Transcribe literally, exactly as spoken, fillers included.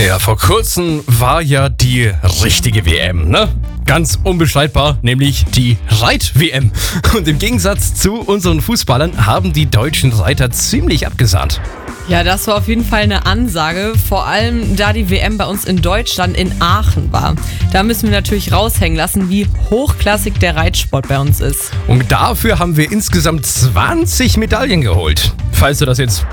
Ja, vor kurzem war ja die richtige W M, ne? Ganz unbestreitbar, nämlich die Reit-W M. Und im Gegensatz zu unseren Fußballern haben die deutschen Reiter ziemlich abgesahnt. Ja, das war auf jeden Fall eine Ansage, vor allem da die W M bei uns in Deutschland in Aachen war. Da müssen wir natürlich raushängen lassen, wie hochklassig der Reitsport bei uns ist. Und dafür haben wir insgesamt zwanzig Medaillen geholt. Falls du das jetzt